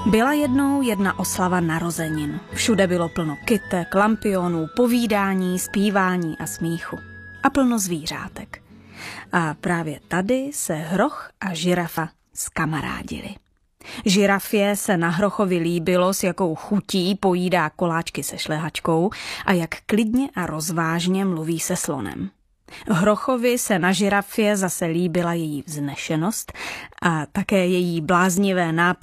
Byla jednou jedna oslava narozenin. Všude bylo plno kytek, lampionů, povídání, zpívání a smíchu. A plno zvířátek. A právě tady se hroch a žirafa zkamarádili. Žirafě se na hrochovi líbilo, s jakou chutí pojídá koláčky se šlehačkou a jak klidně a rozvážně mluví se slonem. Hrochovi se na žirafě zase líbila její vznešenost a také její bláznivé nápady